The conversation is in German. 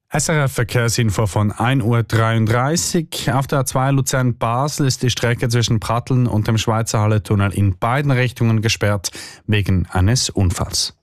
SRF Verkehrsinfo von 1:33 Uhr. Auf der A2 Luzern-Basel ist die Strecke zwischen Pratteln und dem Schweizer Halletunnel in beiden Richtungen gesperrt wegen eines Unfalls.